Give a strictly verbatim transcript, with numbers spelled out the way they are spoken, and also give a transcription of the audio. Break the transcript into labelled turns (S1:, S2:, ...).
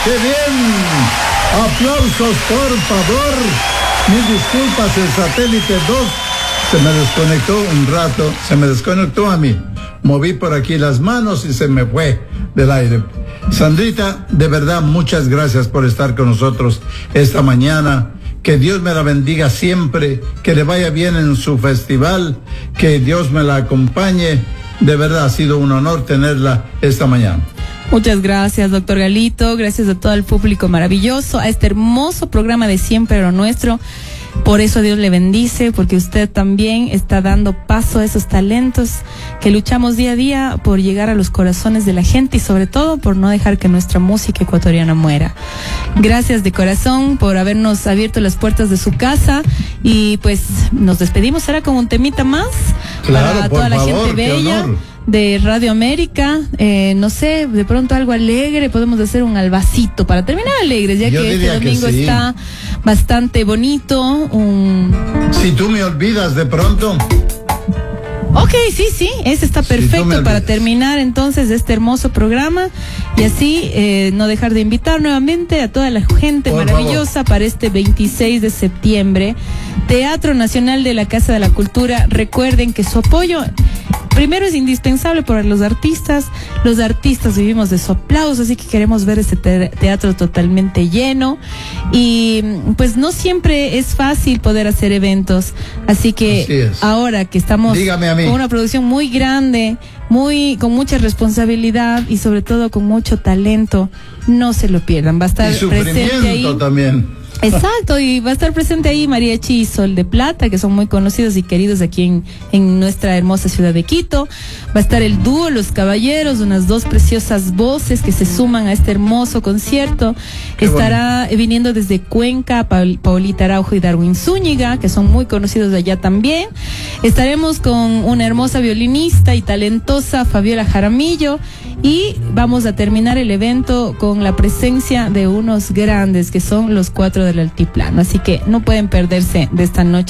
S1: ¡Qué bien! Aplausos, por favor. Mil disculpas, el satélite dos se me desconectó un rato, se me desconectó a mí. Moví por aquí las manos y se me fue del aire. Sandrita, de verdad, muchas gracias por estar con nosotros esta mañana. Que Dios me la bendiga siempre, que le vaya bien en su festival, que Dios me la acompañe. De verdad, ha sido un honor tenerla esta mañana.
S2: Muchas gracias, doctor Galito. Gracias a todo el público maravilloso, a este hermoso programa de Siempre lo Nuestro. Por eso Dios le bendice, porque usted también está dando paso a esos talentos que luchamos día a día por llegar a los corazones de la gente y sobre todo por no dejar que nuestra música ecuatoriana muera. Gracias de corazón por habernos abierto las puertas de su casa y pues nos despedimos ahora con un temita más
S1: claro,
S2: para toda la
S1: favor,
S2: gente bella de Radio América. Eh, no sé, de pronto algo alegre, podemos hacer un albacito para terminar alegres, ya Yo que este domingo que sí. está bastante bonito. Un...
S1: Si tú me olvidas de pronto.
S2: Ok, sí, sí, ese está perfecto si para terminar entonces este hermoso programa y así eh, no dejar de invitar nuevamente a toda la gente Por maravillosa favor. Para este veintiséis de septiembre, Teatro Nacional de la Casa de la Cultura. Recuerden que su apoyo primero es indispensable para los artistas. Los artistas vivimos de su aplauso, así que queremos ver ese te teatro totalmente lleno. Y pues no siempre es fácil poder hacer eventos. Así que así ahora que estamos con una producción muy grande, muy con mucha responsabilidad y sobre todo con mucho talento, no se lo pierdan. Va a estar
S1: y
S2: presente ahí.
S1: También.
S2: Exacto, y va a estar presente ahí Mariachi y Sol de Plata, que son muy conocidos y queridos aquí en, en nuestra hermosa ciudad de Quito. Va a estar el dúo Los Caballeros, unas dos preciosas voces que se suman a este hermoso concierto. Qué Estará bueno. viniendo desde Cuenca Paul, Paulita Araujo y Darwin Zúñiga, que son muy conocidos de allá también. Estaremos con una hermosa violinista y talentosa Fabiola Jaramillo, y vamos a terminar el evento con la presencia de unos grandes que son los Cuatro del Altiplano, así que no pueden perderse de esta noche